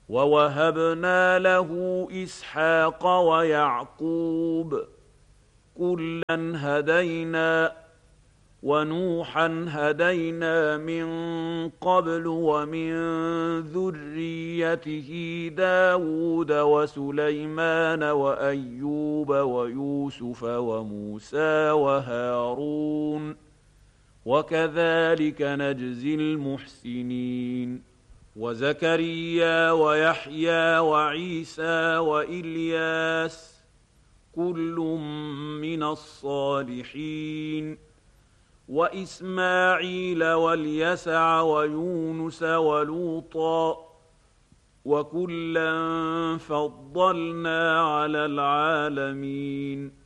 ووهبنا له إسحاق ويعقوب كلا هدينا ونوحا هدينا من قبل ومن ذريته داود وسليمان وأيوب ويوسف وموسى وهارون وكذلك نجزي المحسنين وزكريا ويحيى وعيسى وإلياس كل من الصالحين وإسماعيل واليسع ويونس ولوطا وكلا فضلنا على العالمين